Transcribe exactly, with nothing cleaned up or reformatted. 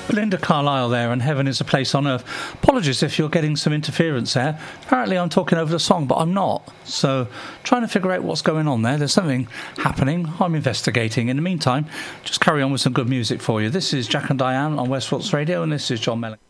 Belinda Carlisle there, and Heaven is a Place on Earth. Apologies if you're getting some interference there. Apparently I'm talking over the song, but I'm not. So trying to figure out what's going on there. There's something happening. I'm investigating. In the meantime, just carry on with some good music for you. This is Jack and Diane on Westport Radio, and this is John Mellencamp.